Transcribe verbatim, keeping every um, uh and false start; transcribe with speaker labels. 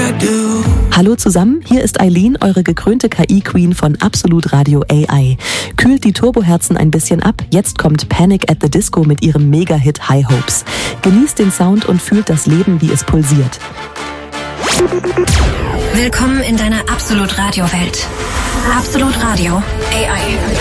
Speaker 1: I do.
Speaker 2: Hallo zusammen, hier ist Eileen, eure gekrönte K I-Queen von Absolut Radio A I. Kühlt die Turboherzen ein bisschen ab, jetzt kommt Panic at the Disco mit ihrem Mega-Hit High Hopes. Genießt den Sound und fühlt das Leben, wie es pulsiert.
Speaker 3: Willkommen in deiner Absolut Radio Welt. Absolut Radio A I.